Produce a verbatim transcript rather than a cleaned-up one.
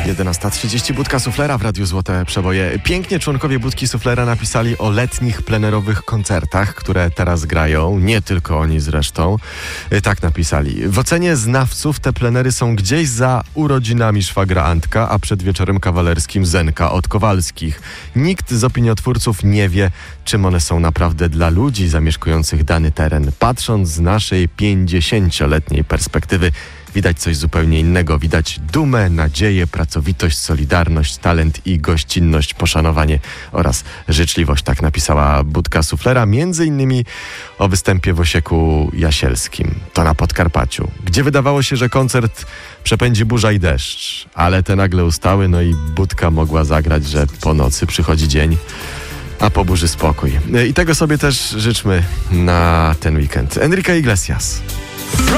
jedenasta trzydzieści, Budka Suflera w Radiu Złote Przeboje. Pięknie członkowie Budki Suflera napisali o letnich plenerowych koncertach, które teraz grają. Nie tylko oni zresztą. Tak napisali. W ocenie znawców te plenery są gdzieś za urodzinami szwagra Antka, a przed wieczorem kawalerskim Zenka od Kowalskich. Nikt z opiniotwórców nie wie, czym one są naprawdę dla ludzi zamieszkujących dany teren. Patrząc z naszej pięćdziesięcioletniej perspektywy, widać coś zupełnie innego. Widać dumę, nadzieję, pracowitość, solidarność, talent i gościnność, poszanowanie oraz życzliwość. Tak napisała Budka Suflera, między innymi o występie w Osieku Jasielskim. To na Podkarpaciu, gdzie wydawało się, że koncert przepędzi burza i deszcz, ale te nagle ustały, no i Budka mogła zagrać, że po nocy przychodzi dzień, a po burzy spokój. I tego sobie też życzmy na ten weekend. Enrique Iglesias.